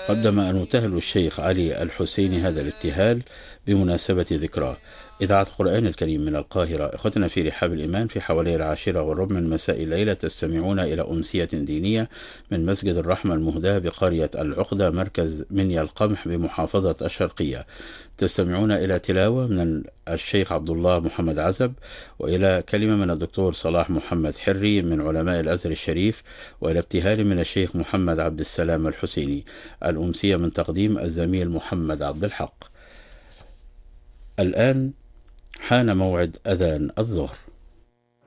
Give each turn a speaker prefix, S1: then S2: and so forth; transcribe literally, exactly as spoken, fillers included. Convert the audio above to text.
S1: قدم المبتهل الشيخ علي الحسيني هذا الابتهال بمناسبة ذكراه. إذاعة القرآن الكريم من القاهرة. إخوتنا في رحاب الإيمان، في حوالي العاشرة والربع من مساء الليلة تستمعون إلى أمسية دينية من مسجد الرحمة المهداة بقرية العقدة، مركز منيا القمح بمحافظة الشرقية. تستمعون إلى تلاوة من الشيخ عبد الله محمد عزب، وإلى كلمة من الدكتور صلاح محمد حري من علماء الأزهر الشريف، وإلى ابتهال من الشيخ محمد عبد السلام الحسيني. الأمسية من تقديم الزميل محمد عبد الحق. الآن حان موعد أذان الظهر.